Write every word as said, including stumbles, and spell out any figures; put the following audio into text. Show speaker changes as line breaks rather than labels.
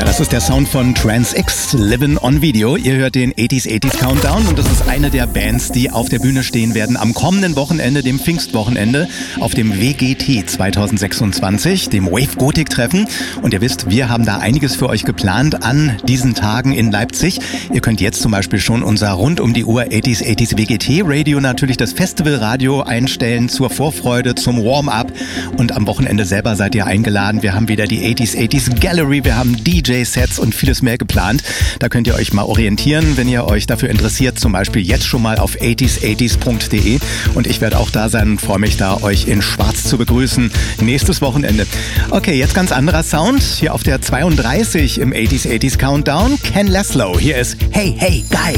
Das ist der Sound von Trans-X, Livin' on Video. Ihr hört den achtziger achtziger Countdown und das ist eine der Bands, die auf der Bühne stehen werden am kommenden Wochenende, dem Pfingstwochenende, auf dem W G T zwanzig sechsundzwanzig, dem Wave Gothic Treffen. Und ihr wisst, wir haben da einiges für euch geplant an diesen Tagen in Leipzig. Ihr könnt jetzt zum Beispiel schon unser rund um die Uhr achtziger achtziger W G T Radio, natürlich das Festivalradio einstellen zur Vorfreude, zum Warm-up. Und am Wochenende selber seid ihr eingeladen. Wir haben wieder die achtziger achtziger Gallery, wir haben D J-Sets und vieles mehr geplant. Da könnt ihr euch mal orientieren, wenn ihr euch dafür interessiert, zum Beispiel jetzt schon mal auf achtziger achtziger punkt de. Und ich werde auch da sein und freue mich da, euch in Schwarz zu begrüßen. Nächstes Wochenende. Okay, jetzt ganz anderer Sound. Hier auf der zweiunddreißig im achtziger achtziger Countdown. Ken Laszlo. Hier ist Hey, Hey, Guy.